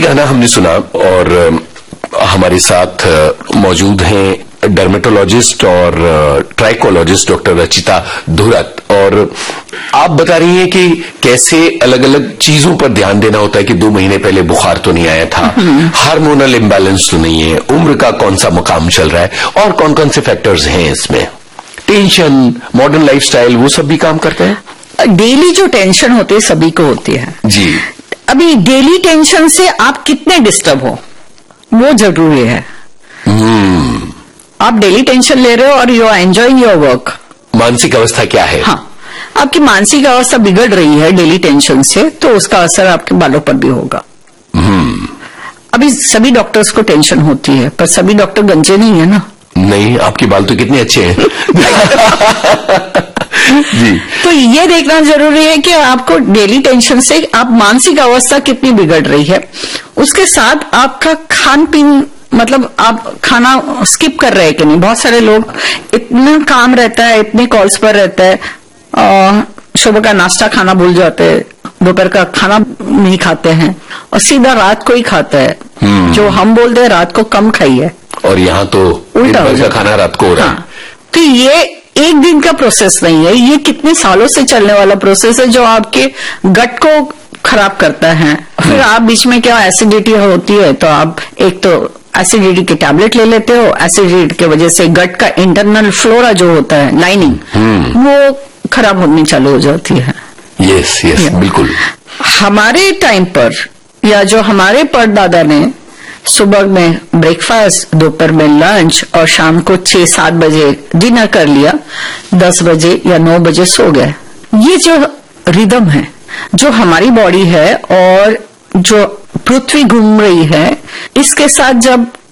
गाना हमने सुना और हमारे साथ मौजूद हैं डर्मेटोलॉजिस्ट और ट्राइकोलॉजिस्ट डॉक्टर रचिता धुरत, और आप बता रही हैं कि कैसे अलग अलग चीजों पर ध्यान देना होता है कि 2 महीने पहले बुखार तो नहीं आया था, हार्मोनल इम्बैलेंस तो नहीं है, उम्र का कौन सा मुकाम चल रहा है, और कौन कौन से फैक्टर्स हैं इसमें, टेंशन, मॉडर्न लाइफस्टाइल, वो सब भी काम करते हैं। डेली जो टेंशन होती है सभी को होती है जी। अभी डेली टेंशन से आप कितने डिस्टर्ब हो वो जरूरी है। आप डेली टेंशन ले रहे हो और you are enjoying your work. मानसिक अवस्था क्या है? हाँ, आपकी मानसिक अवस्था बिगड़ रही है डेली टेंशन से, तो उसका असर आपके बालों पर भी होगा। अभी सभी डॉक्टर्स को टेंशन होती है, पर सभी डॉक्टर गंजे नहीं है ना। नहीं, आपके बाल तो कितने अच्छे हैं। जी। तो ये देखना जरूरी है कि आपको डेली टेंशन से आप मानसिक अवस्था कितनी बिगड़ रही है, उसके साथ आपका खान पीन, मतलब आप खाना स्किप कर रहे हैं कि नहीं। बहुत सारे लोग इतना काम रहता है, इतने कॉल्स पर रहता है, सुबह का नाश्ता खाना भूल जाते हैं, दोपहर का खाना नहीं खाते हैं और सीधा रात को ही खाता है। जो हम बोलते हैं रात को कम खाइए, और यहाँ तो उल्टा हो का खाना रात को हो रहा है। हाँ, तो ये एक दिन का प्रोसेस नहीं है, ये कितने सालों से चलने वाला प्रोसेस है जो आपके गट को खराब करता है। फिर आप बीच में क्या एसिडिटी होती है, तो आप एक तो एसिडिटी के टैबलेट ले लेते हो, एसिडिटी की वजह से गट का इंटरनल फ्लोरा जो होता है, लाइनिंग, वो खराब होनी चालू हो जाती है। यस यस, बिल्कुल। हमारे टाइम पर या जो हमारे परदादा ने सुबह में ब्रेकफास्ट, दोपहर में लंच और शाम को 6-7 बजे डिनर कर लिया, 10 बजे या 9 बजे सो गए। ये जो रिदम है, जो हमारी बॉडी है और जो पृथ्वी घूम रही है, इसके साथ जब